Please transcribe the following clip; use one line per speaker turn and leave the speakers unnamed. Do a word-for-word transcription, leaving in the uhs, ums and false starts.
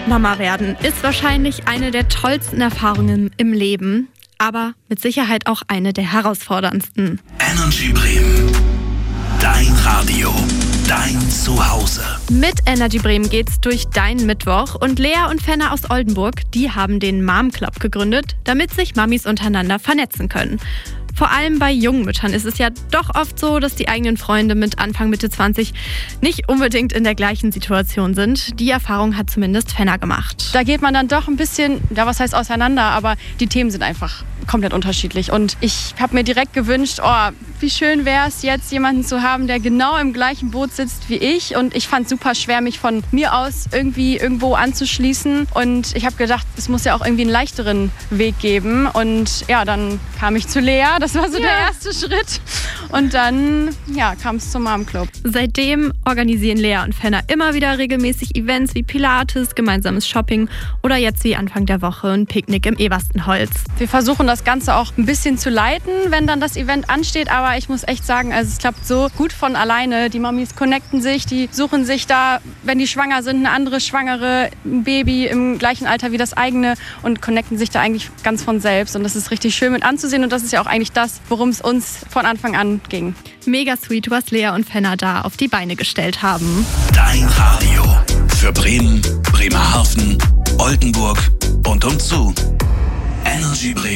Mama werden ist wahrscheinlich eine der tollsten Erfahrungen im Leben, aber mit Sicherheit auch eine der herausforderndsten.
Energy Bremen. Dein Radio. Dein Zuhause.
Mit Energy Bremen geht's durch deinen Mittwoch und Lea und Fenna aus Oldenburg, die haben den Mom Club gegründet, damit sich Mamis untereinander vernetzen können. Vor allem bei jungen Müttern ist es ja doch oft so, dass die eigenen Freunde mit Anfang, Mitte zwanzig nicht unbedingt in der gleichen Situation sind. Die Erfahrung hat zumindest Fenna gemacht.
Da geht man dann doch ein bisschen, ja was heißt auseinander, aber die Themen sind einfach komplett unterschiedlich. Und ich habe mir direkt gewünscht, oh, wie schön wäre es jetzt, jemanden zu haben, der genau im gleichen Boot sitzt wie ich. Und ich fand es super schwer, mich von mir aus irgendwie irgendwo anzuschließen. Und ich habe gedacht, es muss ja auch irgendwie einen leichteren Weg geben. Und ja, dann kam ich zu Lea. Das war so ja. der erste Schritt. Und dann ja, kam es zum Mom Club.
Seitdem organisieren Lea und Fenna immer wieder regelmäßig Events wie Pilates, gemeinsames Shopping oder jetzt wie Anfang der Woche ein Picknick im Eberstenholz.
Wir versuchen das Ganze auch ein bisschen zu leiten, wenn dann das Event ansteht. Aber ich muss echt sagen, also es klappt so gut von alleine. Die Mamis connecten sich, die suchen sich da, wenn die schwanger sind, eine andere Schwangere, ein Baby im gleichen Alter wie das eigene und connecten sich da eigentlich ganz von selbst. Und das ist richtig schön mit anzusehen. Und das ist ja auch eigentlich das, worum es uns von Anfang an ging.
Mega sweet, was Lea und Fenna da auf die Beine gestellt haben.
Dein Radio. Für Bremen, Bremerhaven, Oldenburg und umzu. Energy Bremen.